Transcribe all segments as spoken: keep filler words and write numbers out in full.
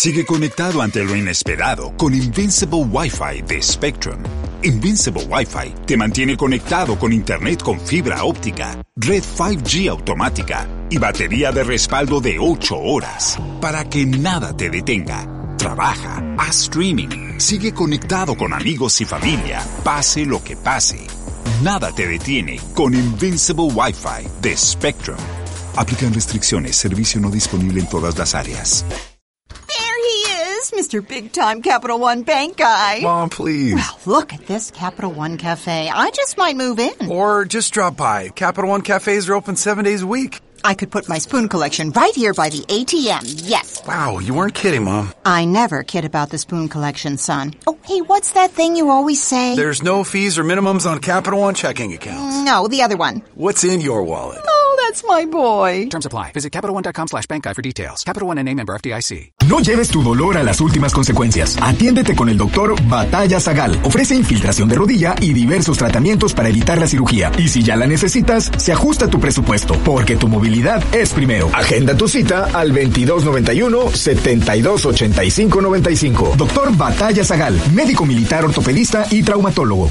Sigue conectado ante lo inesperado con Invincible Wi-Fi de Spectrum. Invincible Wi-Fi te mantiene conectado con internet con fibra óptica, red cinco G automática y batería de respaldo de ocho horas para que nada te detenga. Trabaja, haz streaming, sigue conectado con amigos y familia, pase lo que pase. Nada te detiene con Invincible Wi-Fi de Spectrum. Aplican restricciones, servicio no disponible en todas las áreas. Mister Big Time Capital One Bank guy. Mom, please. Well, look at this Capital One Cafe. I just might move in. Or just drop by. Capital One cafes are open seven days a week. I could put my spoon collection right here by the A T M, yes. Wow, you weren't kidding, Mom. I never kid about the spoon collection, son. Oh, hey, what's that thing you always say? There's no fees or minimums on Capital One checking accounts. No, the other one. What's in your wallet? Oh, that's my boy. Terms apply. Visit CapitalOne.com slash bank guide for details. Capital One N A member F D I C. No lleves tu dolor a las últimas consecuencias. Atiéndete con el doctor Batalla Zagal. Ofrece infiltración de rodilla y diversos tratamientos para evitar la cirugía. Y si ya la necesitas, se ajusta tu presupuesto, porque tu movilidad es primero. Agenda tu cita al veintidós noventa y uno, setenta y dos ochenta y cinco noventa y cinco. Doctor Batalla Zagal, médico militar, ortopedista y traumatólogo.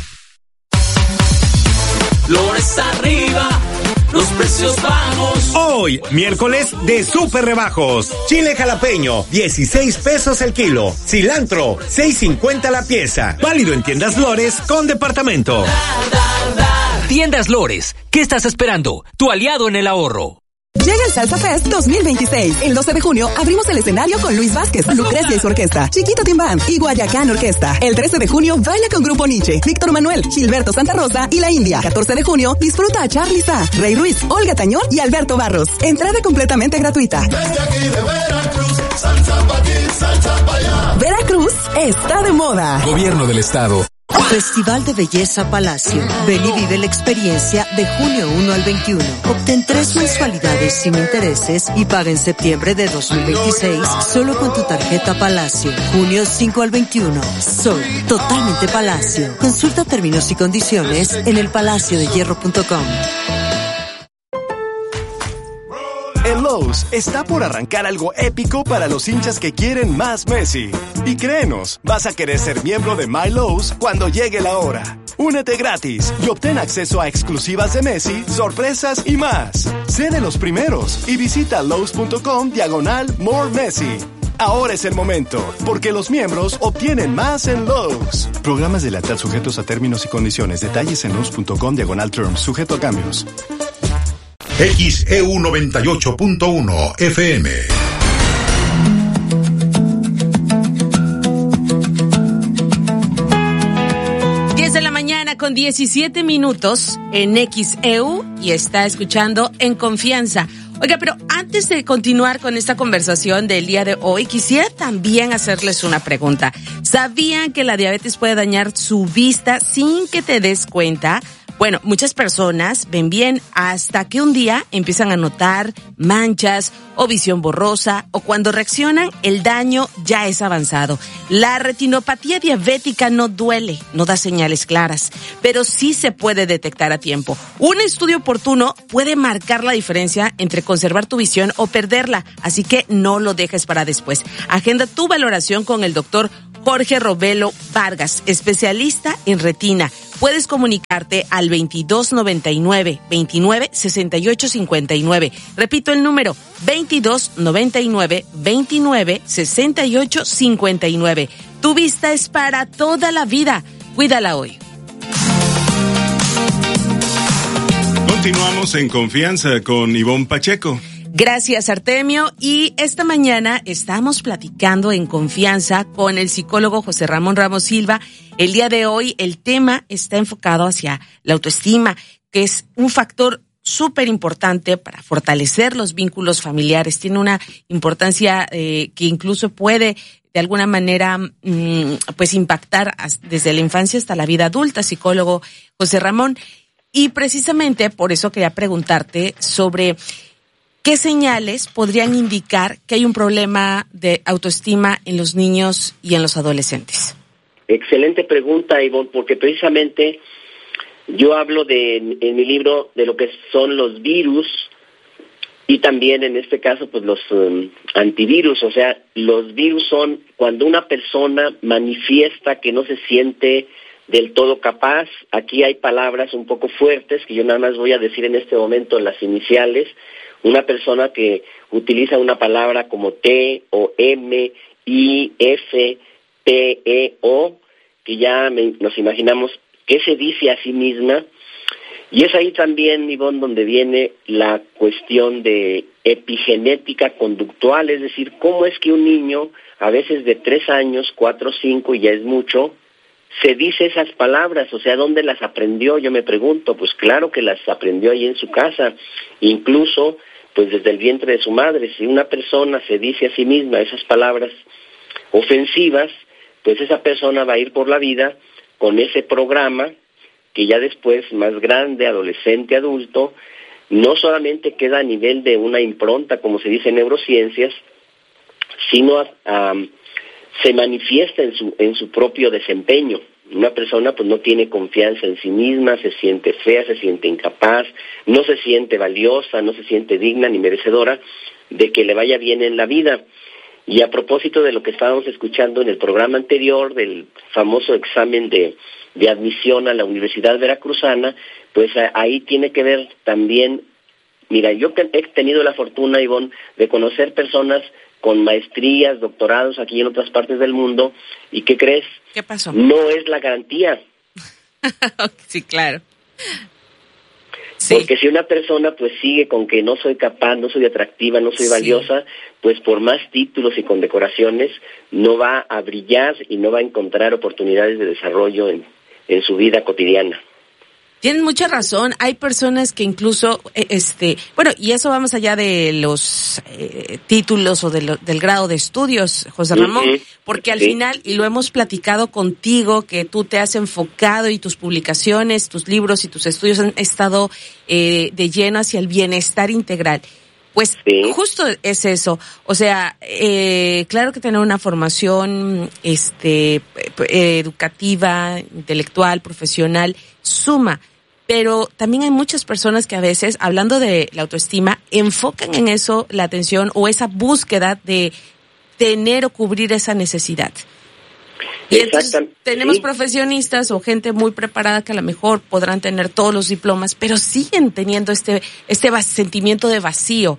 Flores arriba, los precios bajos. Hoy, miércoles de super rebajos. Chile jalapeño, dieciséis pesos el kilo. Cilantro, seis cincuenta la pieza. Válido en tiendas Lores con departamento. Dar, dar, dar. Tiendas Lores, ¿qué estás esperando? Tu aliado en el ahorro. Llega el Salsa Fest dos mil veintiséis. El doce de junio abrimos el escenario con Luis Vázquez, Lucrecia y su orquesta, Chiquito Timbán y Guayacán Orquesta. El trece de junio baila con Grupo Nietzsche, Víctor Manuel, Gilberto Santa Rosa y La India. catorce de junio disfruta a Charly Sá, Rey Ruiz, Olga Tañón y Alberto Barros. Entrada completamente gratuita. Desde aquí de Veracruz, salsa pa' aquí, salsa pa' allá. Veracruz está de moda. Gobierno del Estado. Festival de Belleza Palacio. Ven y vive la experiencia de junio uno al veintiuno. Obtén tres mensualidades sin intereses y paga en septiembre de dos mil veintiséis solo con tu tarjeta Palacio. Junio cinco al veintiuno. Soy totalmente Palacio. Consulta términos y condiciones en el palacio de hierro punto com. En Lowe's está por arrancar algo épico para los hinchas que quieren más Messi. Y créenos, vas a querer ser miembro de My Lowe's cuando llegue la hora. Únete gratis y obtén acceso a exclusivas de Messi, sorpresas y más. Sé de los primeros y visita Lowe's.com diagonal More Messi. Ahora es el momento, porque los miembros obtienen más en Lowe's. Programas de lealtad sujetos a términos y condiciones. Detalles en Lowe's.com diagonal terms, sujeto a cambios. X E U noventa y ocho punto uno F M. diez de la mañana con diecisiete minutos en X E U y está escuchando En Confianza. Oiga, pero antes de continuar con esta conversación del día de hoy, quisiera también hacerles una pregunta. ¿Sabían que la diabetes puede dañar su vista sin que te des cuenta? Bueno, muchas personas ven bien hasta que un día empiezan a notar manchas o visión borrosa, o cuando reaccionan el daño ya es avanzado. La retinopatía diabética no duele, no da señales claras, pero sí se puede detectar a tiempo. Un estudio oportuno puede marcar la diferencia entre conservar tu visión o perderla, así que no lo dejes para después. Agenda tu valoración con el doctor Jorge Robelo Vargas, especialista en retina. Puedes comunicarte al veintidós noventa y nueve, veintinueve, sesenta y ocho cincuenta y nueve. Repito el número, veintidós noventa y nueve, veintinueve, sesenta y ocho cincuenta y nueve. Tu vista es para toda la vida. Cuídala hoy. Continuamos en Confianza con Ivonne Pacheco. Gracias, Artemio. Y esta mañana estamos platicando en Confianza con el psicólogo José Ramón Ramos Silva. El día de hoy el tema está enfocado hacia la autoestima, que es un factor súper importante para fortalecer los vínculos familiares. Tiene una importancia eh, que incluso puede de alguna manera mmm, pues impactar desde la infancia hasta la vida adulta. Psicólogo José Ramón. Y precisamente por eso quería preguntarte sobre ¿qué señales podrían indicar que hay un problema de autoestima en los niños y en los adolescentes? Excelente pregunta, Ivonne, porque precisamente yo hablo de en mi libro de lo que son los virus Y también en este caso, pues los um, antivirus, o sea, los virus son cuando una persona manifiesta que no se siente del todo capaz. Aquí hay palabras un poco fuertes que yo nada más voy a decir en este momento, las iniciales. Una persona que utiliza una palabra como T o M, I, F, P, E, O, que ya me, nos imaginamos qué se dice a sí misma. Y es ahí también, Ivonne, donde viene la cuestión de epigenética conductual, es decir, cómo es que un niño, a veces de tres años, cuatro, cinco, y ya es mucho, se dice esas palabras, o sea, ¿dónde las aprendió? Yo me pregunto, pues claro que las aprendió ahí en su casa, incluso pues desde el vientre de su madre. Si una persona se dice a sí misma esas palabras ofensivas, pues esa persona va a ir por la vida con ese programa que ya después, más grande, adolescente, adulto, no solamente queda a nivel de una impronta, como se dice en neurociencias, sino um, se manifiesta en su en su propio desempeño. Una persona pues no tiene confianza en sí misma, se siente fea, se siente incapaz, no se siente valiosa, no se siente digna ni merecedora de que le vaya bien en la vida. Y a propósito de lo que estábamos escuchando en el programa anterior, del famoso examen de, de admisión a la Universidad Veracruzana, pues a, ahí tiene que ver también, mira, yo he tenido la fortuna, Ivonne, de conocer personas con maestrías, doctorados aquí en otras partes del mundo, ¿y qué crees? ¿Qué pasó? No es la garantía. Sí, claro. Sí. Porque si una persona pues sigue con que no soy capaz, no soy atractiva, no soy Sí. valiosa, pues por más títulos y condecoraciones no va a brillar y no va a encontrar oportunidades de desarrollo en, en su vida cotidiana. Tienen mucha razón. Hay personas que incluso, eh, este, bueno, y eso va más allá de los eh, títulos o de lo, del grado de estudios, José Ramón, Uh-huh. porque al Sí. final, y lo hemos platicado contigo, que tú te has enfocado y tus publicaciones, tus libros y tus estudios han estado eh, de lleno hacia el bienestar integral. Pues Sí. justo es eso, o sea, eh, claro que tener una formación este eh, educativa, intelectual, profesional, suma, pero también hay muchas personas que a veces, hablando de la autoestima, enfocan en eso la atención o esa búsqueda de tener o cubrir esa necesidad. Y entonces Exactam- tenemos sí. profesionistas o gente muy preparada que a lo mejor podrán tener todos los diplomas, pero siguen teniendo este este va- sentimiento de vacío.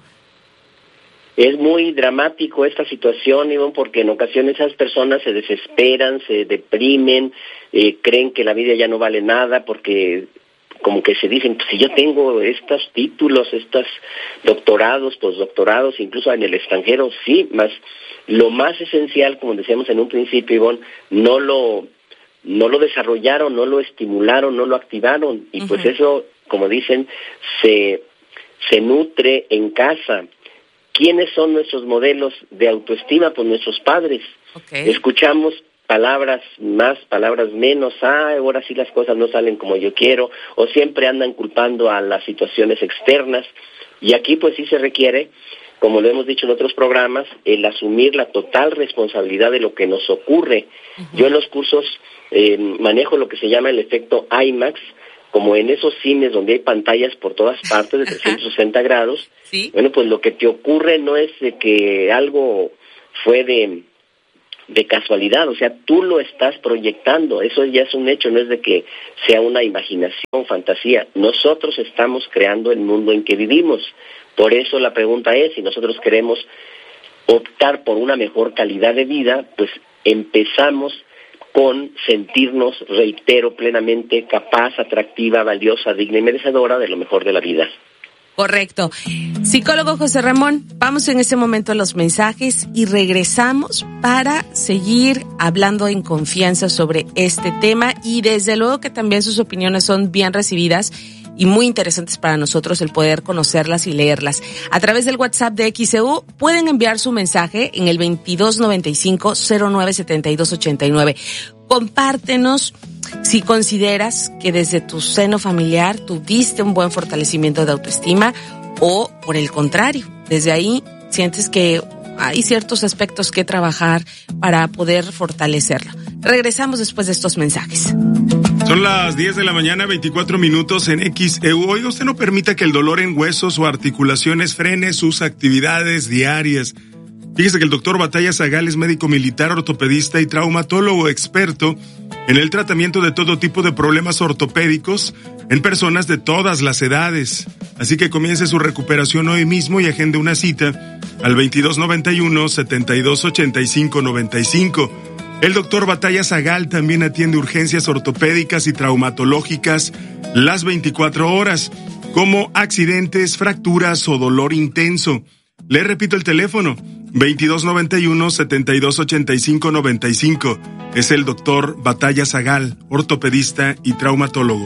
Es muy dramático esta situación, Ivonne, porque en ocasiones esas personas se desesperan, se deprimen, eh, creen que la vida ya no vale nada, porque como que se dicen, pues, si yo tengo estos títulos, estos doctorados, postdoctorados, incluso en el extranjero, sí, más lo más esencial, como decíamos en un principio, Ivonne, no lo no lo desarrollaron, no lo estimularon, no lo activaron, y uh-huh. pues eso, como dicen, se se nutre en casa. ¿Quiénes son nuestros modelos de autoestima? Pues nuestros padres. Okay. Escuchamos palabras más, palabras menos, ah, ahora sí las cosas no salen como yo quiero, o siempre andan culpando a las situaciones externas, y aquí pues sí se requiere, como lo hemos dicho en otros programas, el asumir la total responsabilidad de lo que nos ocurre. Uh-huh. Yo en los cursos eh, manejo lo que se llama el efecto IMAX, como en esos cines donde hay pantallas por todas partes de trescientos sesenta grados. ¿Sí? Bueno, pues lo que te ocurre no es de que algo fue de, de casualidad, o sea, tú lo estás proyectando, eso ya es un hecho, no es de que sea una imaginación, fantasía. Nosotros estamos creando el mundo en que vivimos. Por eso la pregunta es, si nosotros queremos optar por una mejor calidad de vida, pues empezamos con sentirnos, reitero, plenamente capaz, atractiva, valiosa, digna y merecedora de lo mejor de la vida. Correcto. Psicólogo José Ramón, vamos en este momento a los mensajes y regresamos para seguir hablando en confianza sobre este tema, y desde luego que también sus opiniones son bien recibidas y muy interesantes para nosotros el poder conocerlas y leerlas. A través del WhatsApp de X E U pueden enviar su mensaje en el veintidós noventa y cinco cero nueve setenta y dos ochenta y nueve. Compártenos si consideras que desde tu seno familiar tuviste un buen fortalecimiento de autoestima, o por el contrario, desde ahí sientes que hay ciertos aspectos que trabajar para poder fortalecerlo. Regresamos después de estos mensajes. Son las diez de la mañana, veinticuatro minutos en X E U. Hoy usted no permita que el dolor en huesos o articulaciones frene sus actividades diarias. Fíjese que el doctor Batalla Zagal es médico militar, ortopedista y traumatólogo experto en el tratamiento de todo tipo de problemas ortopédicos en personas de todas las edades. Así que comience su recuperación hoy mismo y agende una cita al veintidós noventa y uno, setenta y dos ochenta y cinco noventa y cinco. El doctor Batalla Zagal también atiende urgencias ortopédicas y traumatológicas las veinticuatro horas, como accidentes, fracturas o dolor intenso. Le repito el teléfono, veintidós noventa y uno, setenta y dos ochenta y cinco noventa y cinco. Es el doctor Batalla Zagal, ortopedista y traumatólogo.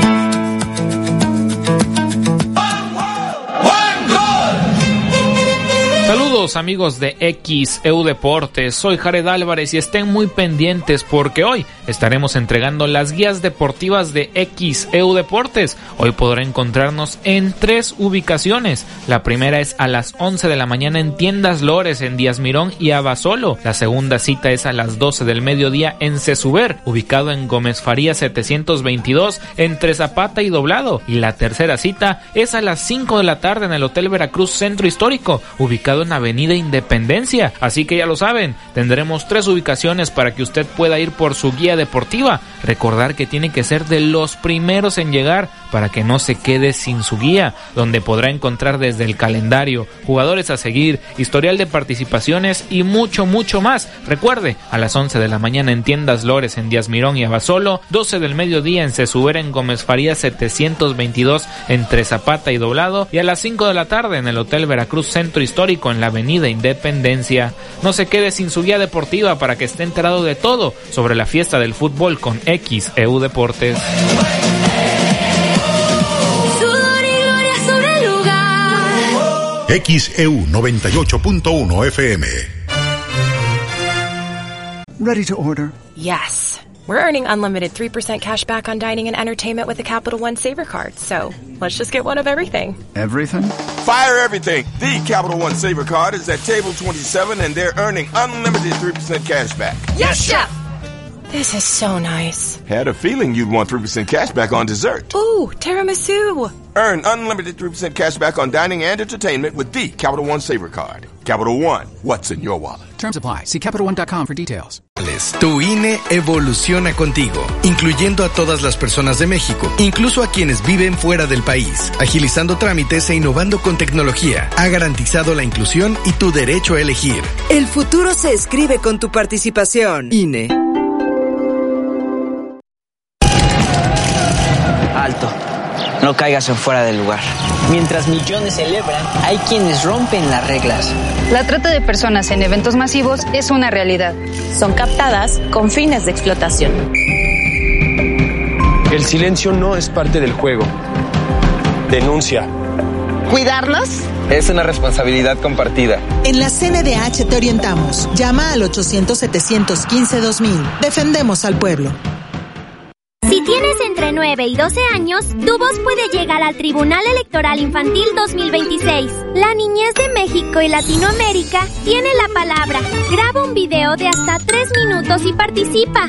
Saludos amigos de X E U Deportes, soy Jared Álvarez y estén muy pendientes porque hoy estaremos entregando las guías deportivas de X E U Deportes. Hoy podrá encontrarnos en tres ubicaciones. La primera es a las once de la mañana en Tiendas Lores en Díaz Mirón y Abasolo. La segunda cita es a las doce del mediodía en Cesuber, ubicado en Gómez Farías setecientos veintidós entre Zapata y Doblado. Y la tercera cita es a las cinco de la tarde en el Hotel Veracruz Centro Histórico, ubicado en Avenida Independencia. Así que ya lo saben, tendremos tres ubicaciones para que usted pueda ir por su guía deportiva. Recordar que tiene que ser de los primeros en llegar para que no se quede sin su guía, donde podrá encontrar desde el calendario, jugadores a seguir, historial de participaciones y mucho, mucho más. Recuerde, a las once de la mañana en Tiendas Lores en Díaz Mirón y Abasolo, doce del mediodía en Cesuber en Gómez Farías setecientos veintidós entre Zapata y Doblado, y a las cinco de la tarde en el Hotel Veracruz Centro Histórico en la Avenida Independencia. No se quede sin su guía deportiva para que esté enterado de todo sobre la fiesta del fútbol con X E U Deportes. X E U noventa y ocho punto uno F M. Ready to order? Yes. We're earning unlimited three percent cash back on dining and entertainment with the Capital One Saver Card. So let's just get one of everything. Everything? Fire everything. The Capital One Saver Card is at table twenty-seven and they're earning unlimited three percent cash back. Yes, Chef! This is so nice. Had a feeling you'd want three percent cash back on dessert. Ooh, tiramisu. Earn unlimited three percent cash back on dining and entertainment with the Capital One Saver Card. Capital One, what's in your wallet? Terms apply. See Capital One dot com for details. Tu I N E evoluciona contigo, incluyendo a todas las personas de México, incluso a quienes viven fuera del país, agilizando trámites e innovando con tecnología. Ha garantizado la inclusión y tu derecho a elegir. El futuro se escribe con tu participación. I N E. Alto. No caigas en fuera del lugar. Mientras millones celebran, hay quienes rompen las reglas. La trata de personas en eventos masivos es una realidad. Son captadas con fines de explotación. El silencio no es parte del juego. Denuncia. ¿Cuidarnos? Es una responsabilidad compartida. En la C N D H te orientamos. Llama al ochocientos, setecientos quince, dos mil. Defendemos al pueblo. Si tienes entre nueve y doce años, tu voz puede llegar al Tribunal Electoral Infantil dos mil veintiséis. La niñez de México y Latinoamérica tiene la palabra. Graba un video de hasta tres minutos y participa.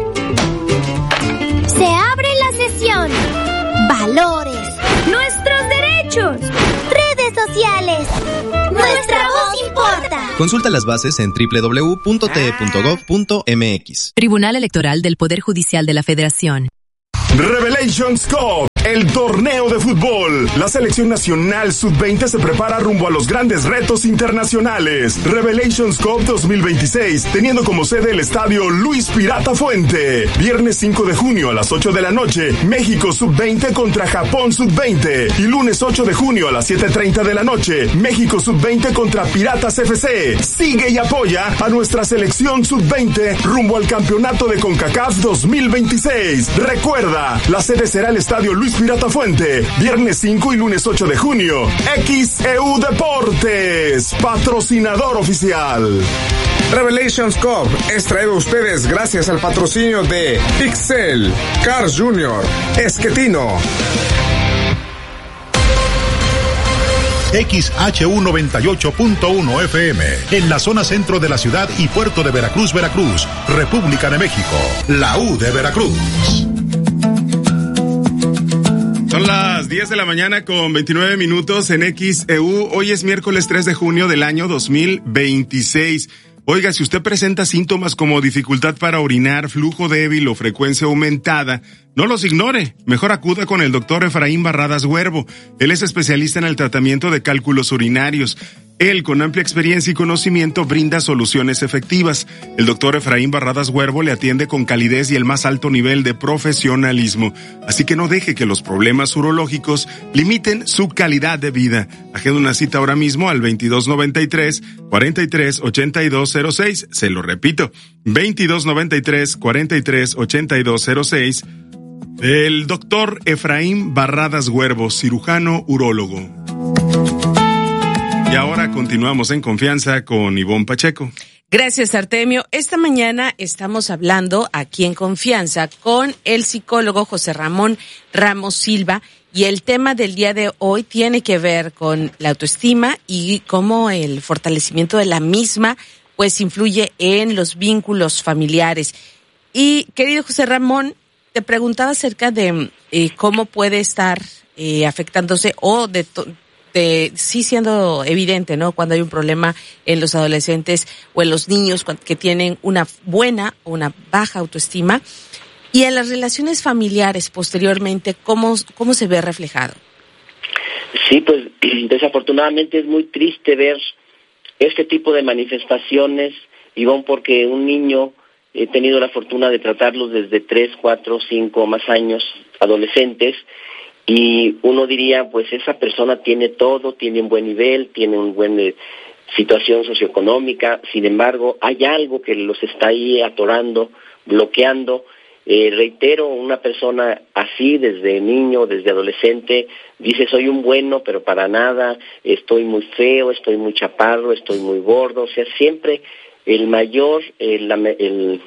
Se abre la sesión. Valores. Nuestros derechos. Redes sociales. Nuestra voz importa. Consulta las bases en doble u doble u doble u punto t e punto gov punto m x. Tribunal Electoral del Poder Judicial de la Federación. Revelations Cup, el torneo de fútbol. La selección nacional sub veinte se prepara rumbo a los grandes retos internacionales. Revelations Cup dos mil veintiséis, teniendo como sede el estadio Luis Pirata Fuente. Viernes cinco de junio a las ocho de la noche, México sub veinte contra Japón sub veinte. Y lunes ocho de junio a las siete treinta de la noche, México sub veinte contra Piratas F C. Sigue y apoya a nuestra selección sub veinte rumbo al campeonato de CONCACAF dos mil veintiséis. Recuerda, la sede será el estadio Luis Pirata Fuente, viernes cinco y lunes ocho de junio. X E U Deportes, patrocinador oficial. Revelations Cup es traído a ustedes gracias al patrocinio de Pixel, Cars Junior, Esquetino. X H U noventa y ocho punto uno F M, en la zona centro de la ciudad y puerto de Veracruz, Veracruz, República de México, la U de Veracruz. Son las diez de la mañana con veintinueve minutos en X E U. Hoy es miércoles tres de junio del año dos mil veintiséis. Oiga, si usted presenta síntomas como dificultad para orinar, flujo débil o frecuencia aumentada, no los ignore. Mejor acuda con el doctor Efraín Barradas Huervo. Él es especialista en el tratamiento de cálculos urinarios. Él, con amplia experiencia y conocimiento, brinda soluciones efectivas. El doctor Efraín Barradas Huervo le atiende con calidez y el más alto nivel de profesionalismo. Así que no deje que los problemas urológicos limiten su calidad de vida. Agenda una cita ahora mismo al veintidós noventa y tres, cuarenta y tres, ochenta y dos cero seis. Se lo repito, veintidós noventa y tres, cuarenta y tres, ochenta y dos cero seis. El doctor Efraín Barradas Huervo, cirujano urólogo. Y ahora continuamos en confianza con Ivonne Pacheco. Gracias, Artemio. Esta mañana estamos hablando aquí en Confianza con el psicólogo José Ramón Ramos Silva, y el tema del día de hoy tiene que ver con la autoestima y cómo el fortalecimiento de la misma pues influye en los vínculos familiares. Y querido José Ramón, te preguntaba acerca de eh, cómo puede estar eh, afectándose o de to- De, sí siendo evidente, ¿no? Cuando hay un problema en los adolescentes o en los niños que tienen una buena o una baja autoestima, y en las relaciones familiares posteriormente, ¿cómo, cómo se ve reflejado? Sí, pues desafortunadamente es muy triste ver este tipo de manifestaciones, Ivonne, porque un niño, he tenido la fortuna de tratarlos desde tres, cuatro, cinco o más años, adolescentes, y uno diría, pues esa persona tiene todo, tiene un buen nivel, tiene una buena eh, situación socioeconómica. Sin embargo, hay algo que los está ahí atorando, bloqueando. Eh, reitero, una persona así desde niño, desde adolescente, dice soy un bueno, pero para nada, estoy muy feo, estoy muy chaparro, estoy muy gordo. O sea, siempre el mayor, el, el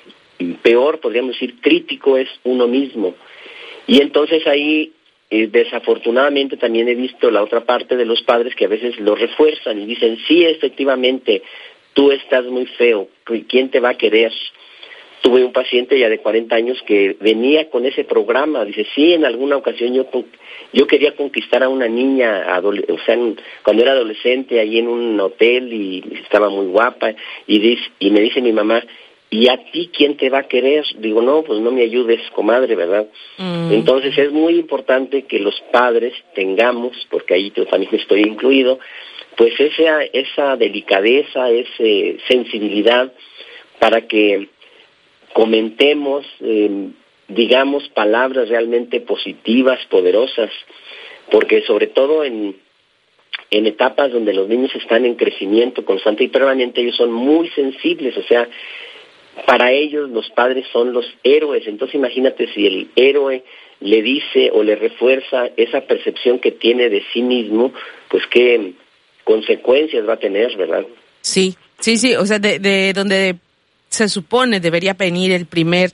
peor, podríamos decir, crítico es uno mismo. Y entonces ahí, Eh, desafortunadamente también he visto la otra parte de los padres que a veces lo refuerzan y dicen, sí, efectivamente, tú estás muy feo, ¿quién te va a querer? Tuve un paciente ya de cuarenta años que venía con ese programa, dice, sí, en alguna ocasión yo yo quería conquistar a una niña, adole- o sea, cuando era adolescente, ahí en un hotel y estaba muy guapa, y, dice, y me dice mi mamá, ¿y a ti quién te va a querer? Digo, no, pues no me ayudes, comadre, ¿verdad? Mm. Entonces es muy importante que los padres tengamos, porque ahí yo también estoy incluido, pues esa, esa delicadeza, esa sensibilidad para que comentemos, eh, digamos, palabras realmente positivas, poderosas, porque sobre todo en, en etapas donde los niños están en crecimiento constante y permanente, ellos son muy sensibles, o sea, para ellos los padres son los héroes. Entonces imagínate si el héroe le dice o le refuerza esa percepción que tiene de sí mismo, pues qué consecuencias va a tener, ¿verdad? Sí, sí, sí, o sea, de, de donde se supone debería venir el primer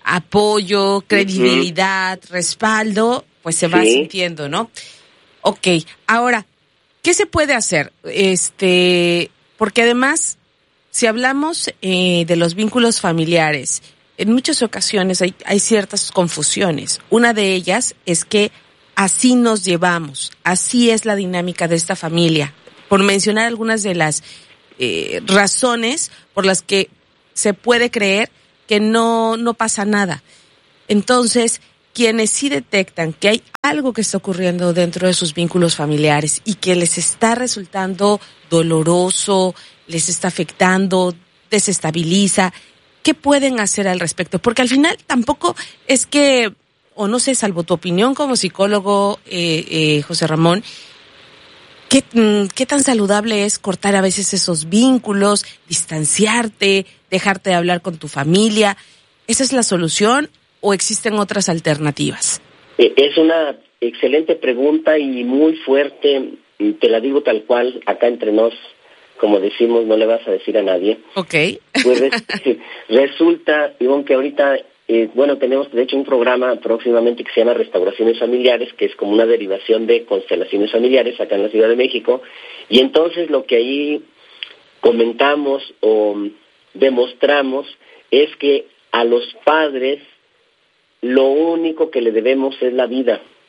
apoyo, credibilidad, uh-huh. respaldo, pues se va sí. sintiendo, ¿no? Ok, ahora, ¿qué se puede hacer? Este, porque además, si hablamos eh, de los vínculos familiares, en muchas ocasiones hay, hay ciertas confusiones. Una de ellas es que así nos llevamos, así es la dinámica de esta familia. Por mencionar algunas de las eh, razones por las que se puede creer que no, no pasa nada. Entonces, quienes sí detectan que hay algo que está ocurriendo dentro de sus vínculos familiares y que les está resultando doloroso, les está afectando, desestabiliza, ¿qué pueden hacer al respecto? Porque al final tampoco es que, o no sé, salvo tu opinión como psicólogo, eh, eh, José Ramón, ¿qué, ¿qué tan saludable es cortar a veces esos vínculos, distanciarte, dejarte de hablar con tu familia? ¿Esa es la solución o existen otras alternativas? Es una excelente pregunta y muy fuerte, te la digo tal cual, acá entre nos, como decimos, no le vas a decir a nadie. Ok. Pues res, resulta, Ivonne, que ahorita, eh, bueno, tenemos de hecho un programa próximamente que se llama Restauraciones Familiares, que es como una derivación de Constelaciones Familiares acá en la Ciudad de México, y entonces lo que ahí comentamos o demostramos es que a los padres lo único que le debemos es la vida.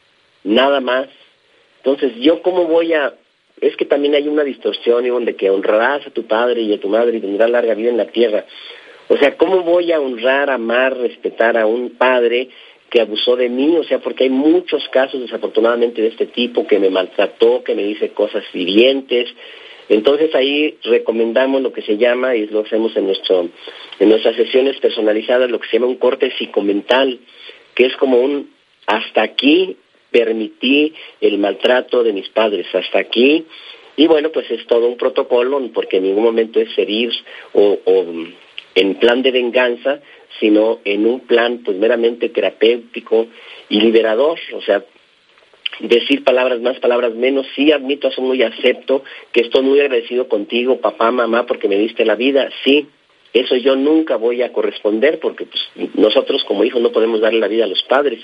nada más. Entonces, ¿yo cómo voy a...? Es que también hay una distorsión, Ivonne, de que honrarás a tu padre y a tu madre y tendrás larga vida en la tierra. O sea, ¿cómo voy a honrar, amar, respetar a un padre que abusó de mí? O sea, porque hay muchos casos, desafortunadamente, de este tipo, que me maltrató, que me dice cosas hirientes. Entonces, ahí recomendamos lo que se llama, y lo hacemos en nuestro en nuestras sesiones personalizadas, lo que se llama un corte psicomental, que es como un hasta aquí permití el maltrato de mis padres, hasta aquí, y bueno, pues es todo un protocolo, porque en ningún momento es herir o, o en plan de venganza, sino en un plan pues meramente terapéutico y liberador. O sea, decir palabras más, palabras menos, sí admito, asumo y acepto que estoy muy agradecido contigo, papá, mamá, porque me diste la vida, sí. Eso yo nunca voy a corresponder, porque pues nosotros como hijos no podemos darle la vida a los padres.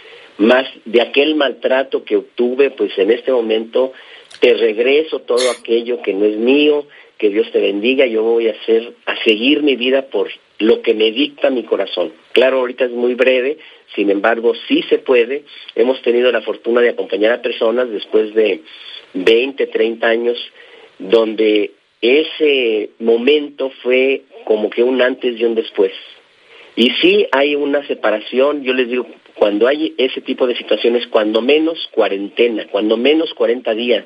Más de aquel maltrato que obtuve, pues en este momento te regreso todo aquello que no es mío, que Dios te bendiga, yo voy a hacer, a seguir mi vida por lo que me dicta mi corazón. Claro, ahorita es muy breve, sin embargo, sí se puede. Hemos tenido la fortuna de acompañar a personas después de veinte, treinta años, donde ese momento fue como que un antes y un después. Y sí hay una separación, yo les digo, cuando hay ese tipo de situaciones, cuando menos cuarentena, cuando menos cuarenta días,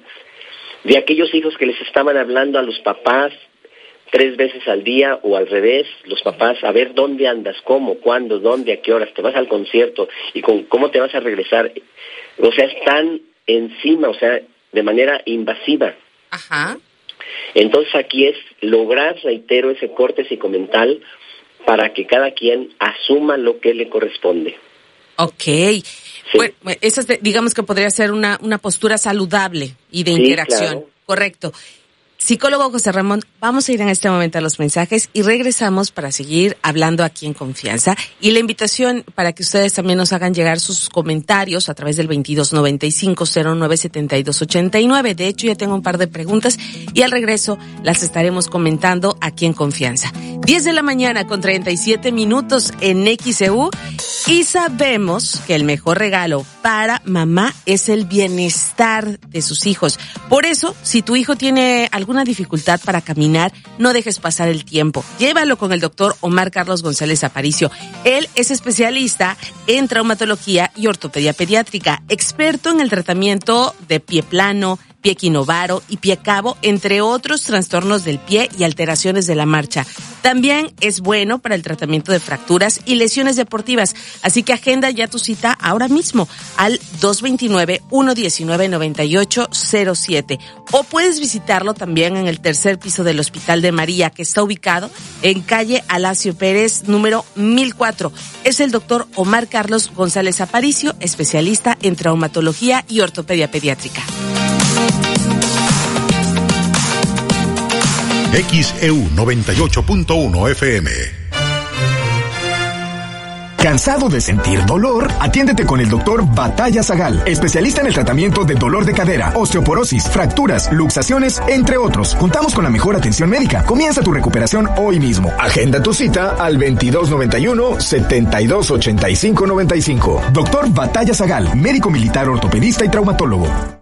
de aquellos hijos que les estaban hablando a los papás tres veces al día o al revés, los papás, a ver dónde andas, cómo, cuándo, dónde, a qué horas, te vas al concierto y con cómo te vas a regresar. O sea, están encima, o sea, de manera invasiva. Ajá. Entonces aquí es lograr, reitero, ese corte psicomental para que cada quien asuma lo que le corresponde. Ok. Sí. Bueno, esa es, digamos que podría ser una, una postura saludable y de sí, interacción. Claro. Correcto. Psicólogo José Ramón, vamos a ir en este momento a los mensajes y regresamos para seguir hablando aquí en confianza. Y la invitación para que ustedes también nos hagan llegar sus comentarios a través del veintidós noventa y cinco cero nueve setenta y dos ochenta y nueve. De hecho, ya tengo un par de preguntas y al regreso las estaremos comentando aquí en confianza. diez de la mañana con treinta y siete minutos en X E U y sabemos que el mejor regalo para mamá es el bienestar de sus hijos. Por eso, si tu hijo tiene algún alguna dificultad para caminar, no dejes pasar el tiempo. Llévalo con el doctor Omar Carlos González Aparicio. Él es especialista en traumatología y ortopedia pediátrica, experto en el tratamiento de pie plano, pie equinovaro y pie cabo, entre otros trastornos del pie y alteraciones de la marcha. También es bueno para el tratamiento de fracturas y lesiones deportivas, así que agenda ya tu cita ahora mismo al dos dos nueve, uno uno nueve, nueve ocho cero siete o puedes visitarlo también en el tercer piso del Hospital de María, que está ubicado en calle Alacio Pérez, número mil cuatro. Es el doctor Omar Carlos González Aparicio, especialista en traumatología y ortopedia pediátrica. X E U noventa y ocho punto uno F M. ¿Cansado de sentir dolor? Atiéndete con el doctor Batalla Zagal, especialista en el tratamiento de dolor de cadera, osteoporosis, fracturas, luxaciones, entre otros. Contamos con la mejor atención médica. Comienza tu recuperación hoy mismo. Agenda tu cita al veintidós noventa y uno, setenta y dos ochenta y cinco noventa y cinco. Doctor Batalla Zagal, médico militar, ortopedista y traumatólogo.